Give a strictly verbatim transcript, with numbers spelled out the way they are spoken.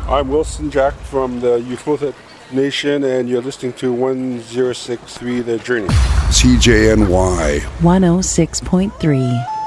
I'm Wilson Jack from the Euphothid Nation, and you're listening to one oh six point three The Journey. C J N Y one oh six point three.